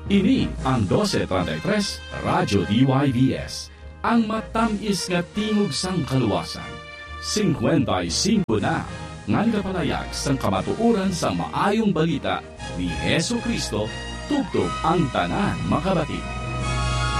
Ini ang 1233 Radyo DYVS, ang matamis nga tingog sang kaluwasan. 55 na nga nagapalayag sang kamatuoran sa maayong balita ni Hesu Kristo, tugtog ang tanan makabati.